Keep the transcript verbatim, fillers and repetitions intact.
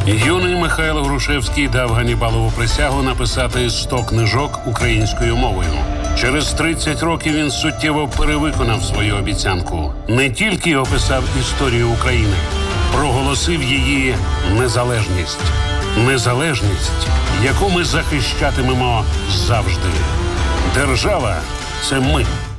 Юний Михайло Грушевський дав Ганнібалову присягу написати сто книжок українською мовою. Через тридцять років він суттєво перевиконав свою обіцянку. Не тільки описав історію України, проголосив її незалежність. Незалежність, яку ми захищатимемо завжди. Держава – це ми.